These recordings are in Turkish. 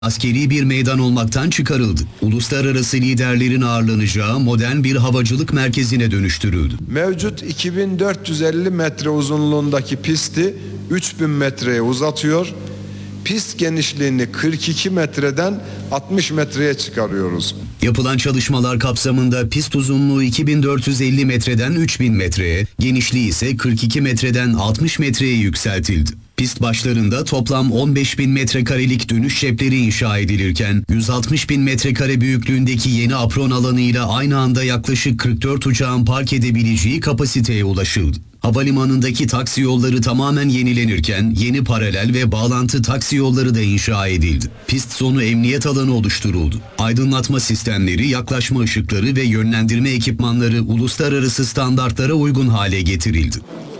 Askeri bir meydan olmaktan çıkarıldı. Uluslararası liderlerin ağırlanacağı modern bir havacılık merkezine dönüştürüldü. Mevcut 2450 metre uzunluğundaki pisti 3000 metreye uzatıyor. Pist genişliğini 42 metreden 60 metreye çıkarıyoruz. Yapılan çalışmalar kapsamında pist uzunluğu 2450 metreden 3000 metreye, genişliği ise 42 metreden 60 metreye yükseltildi. Pist başlarında toplam 15.000 metrekarelik dönüş şepleri inşa edilirken 160.000 metrekare büyüklüğündeki yeni apron alanıyla aynı anda yaklaşık 44 uçağın park edebileceği kapasiteye ulaşıldı. Havalimanındaki taksi yolları tamamen yenilenirken yeni paralel ve bağlantı taksi yolları da inşa edildi. Pist sonu emniyet alanı oluşturuldu. Aydınlatma sistemleri, yaklaşma ışıkları ve yönlendirme ekipmanları uluslararası standartlara uygun hale getirildi.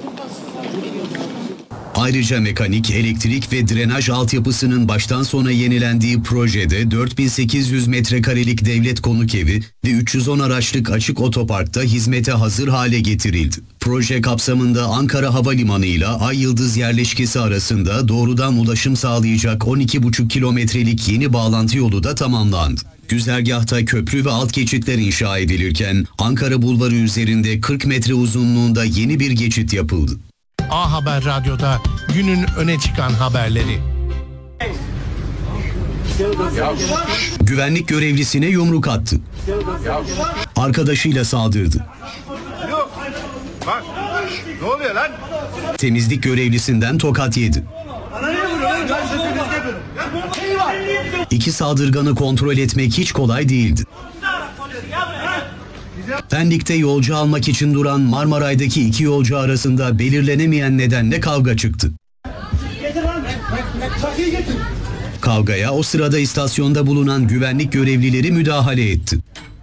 Ayrıca mekanik, elektrik ve drenaj altyapısının baştan sona yenilendiği projede 4800 metrekarelik devlet konuk evi ve 310 araçlık açık otoparkta hizmete hazır hale getirildi. Proje kapsamında Ankara Havalimanı ile Ay Yıldız yerleşkesi arasında doğrudan ulaşım sağlayacak 12,5 kilometrelik yeni bağlantı yolu da tamamlandı. Güzergahta köprü ve alt geçitler inşa edilirken Ankara Bulvarı üzerinde 40 metre uzunluğunda yeni bir geçit yapıldı. A Haber Radyo'da günün öne çıkan haberleri. Güvenlik görevlisine yumruk attı. Arkadaşıyla saldırdı. Bak, ne oluyor lan? Temizlik görevlisinden tokat yedi. İki saldırganı kontrol etmek hiç kolay değildi. Pendik'te yolcu almak için duran Marmaray'daki iki yolcu arasında belirlenemeyen nedenle kavga çıktı. Kavgaya o sırada istasyonda bulunan güvenlik görevlileri müdahale etti.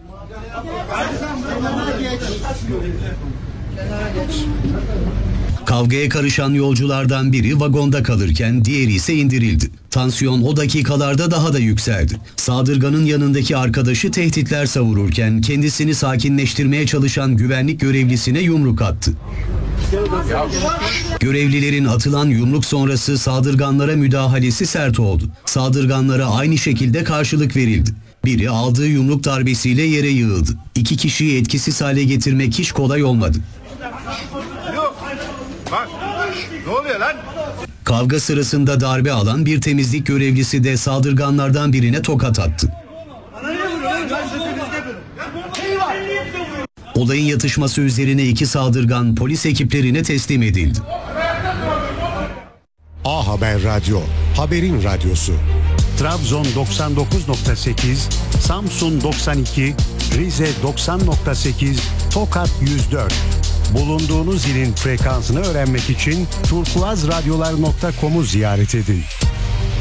Kavgaya karışan yolculardan biri vagonda kalırken diğeri ise indirildi. Tansiyon o dakikalarda daha da yükseldi. Saldırganın yanındaki arkadaşı tehditler savururken kendisini sakinleştirmeye çalışan güvenlik görevlisine yumruk attı. Görevlilerin atılan yumruk sonrası saldırganlara müdahalesi sert oldu. Saldırganlara aynı şekilde karşılık verildi. Biri aldığı yumruk darbesiyle yere yığıldı. İki kişiyi etkisiz hale getirmek hiç kolay olmadı. Bak, ne oluyor lan? Kavga sırasında darbe alan bir temizlik görevlisi de saldırganlardan birine tokat attı. Olayın yatışması üzerine iki saldırgan polis ekiplerine teslim edildi. A Haber Radyo, haberin radyosu. Trabzon 99.8, Samsun 92, Rize 90.8, Tokat 104. Bulunduğunuz ilin frekansını öğrenmek için turkuazradyolar.com'u ziyaret edin.